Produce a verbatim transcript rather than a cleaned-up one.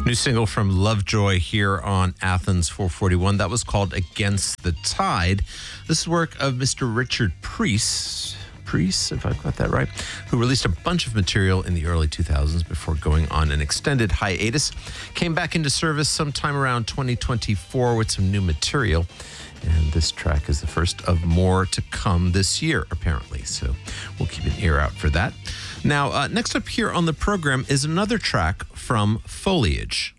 New single from Lovejoy here on Athens four forty-one. That was called Against the Tide. This is work of Mister Richard Priest, Priest, if I've got that right, who released a bunch of material in the early two thousands before going on an extended hiatus. Came back into service sometime around twenty twenty-four with some new material. And this track is the first of more to come this year, apparently. So we'll keep an ear out for that. Now, uh, next up here on the program is another track from Foliage.